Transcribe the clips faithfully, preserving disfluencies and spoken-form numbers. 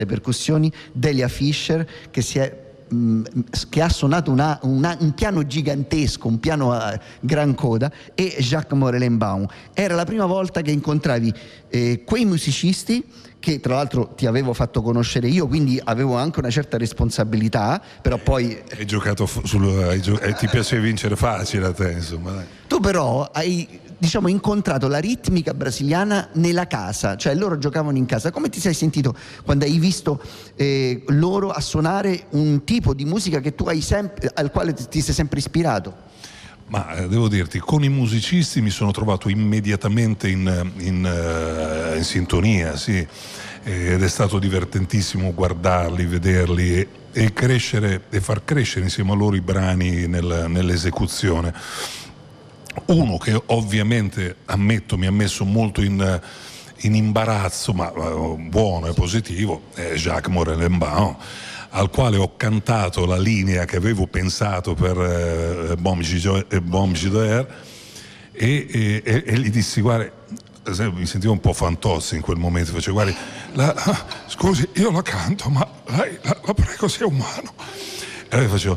le percussioni, Delia Fischer che si è che ha suonato una, una, un piano gigantesco, un piano a gran coda, e Jacques Morelenbaum. Era la prima volta che incontravi eh, quei musicisti che tra l'altro ti avevo fatto conoscere io, quindi avevo anche una certa responsabilità, però poi... Hai giocato sul... Hai gio... eh, ti piace vincere facile a te, insomma. Dai. Tu però hai, diciamo, incontrato la ritmica brasiliana nella casa, cioè loro giocavano in casa. Come ti sei sentito quando hai visto eh, loro a suonare un tipo di musica che tu hai sempre, al quale ti sei sempre ispirato? Ma eh, devo dirti, con i musicisti mi sono trovato immediatamente in, in, uh, in sintonia, sì, ed è stato divertentissimo guardarli, vederli e, e crescere e far crescere insieme a loro i brani nel, nell'esecuzione. Uno che ovviamente, ammetto, mi ha messo molto in, in imbarazzo, ma uh, buono e positivo, è Jacques Morelenbaum, al quale ho cantato la linea che avevo pensato per eh, Bom Gidoer e, e, e, e gli dissi, guarda, mi sentivo un po' Fantozzi in quel momento, facevo, guarda, la, ah, scusi, io la canto, ma lei, la, la prego, sia umano. E allora facevo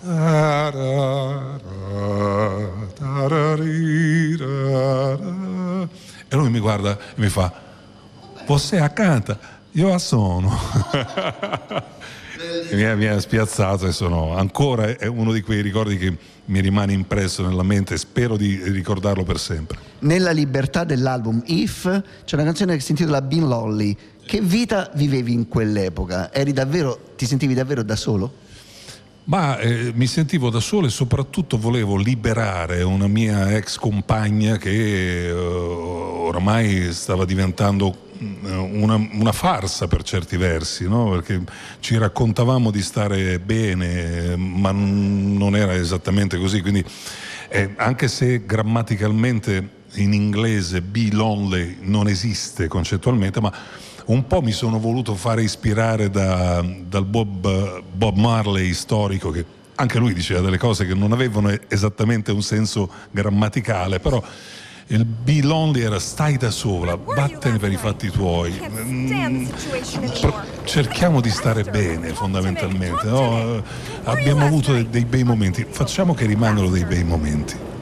e lui mi guarda e mi fa, você a canta, io a sono. Mi ha, mi ha spiazzato e sono ancora, è uno di quei ricordi che mi rimane impresso nella mente e spero di ricordarlo per sempre. Nella libertà dell'album If c'è una canzone che si intitola Been Lonely. Che vita vivevi in quell'epoca? Eri davvero, ti sentivi davvero da solo? Ma eh, mi sentivo da solo e soprattutto volevo liberare una mia ex compagna che eh, oramai stava diventando una, una farsa per certi versi, no? Perché ci raccontavamo di stare bene, ma non era esattamente così, quindi eh, anche se grammaticalmente in inglese be lonely non esiste concettualmente, ma un po' mi sono voluto fare ispirare da, dal Bob, Bob Marley storico, che anche lui diceva delle cose che non avevano esattamente un senso grammaticale, però il be lonely era stai da sola, vattene per i fatti tuoi, mm, cerchiamo di stare bene fondamentalmente, no? Abbiamo avuto dei, dei bei momenti, facciamo che rimangano dei bei momenti.